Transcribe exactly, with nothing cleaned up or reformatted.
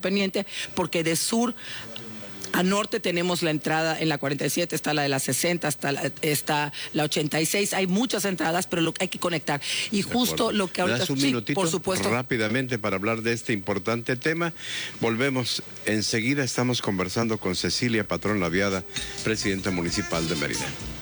pendiente, porque de sur a norte tenemos la entrada en la cuarenta y siete, está la de la sesenta, está la, está la ochenta y seis, hay muchas entradas, pero lo, hay que conectar. Y justo lo que ahorita... ¿Me das un sí, minutito, por supuesto, rápidamente para hablar de este importante tema? Volvemos enseguida, estamos conversando con Cecilia Patrón Laviada, presidenta municipal de Mérida.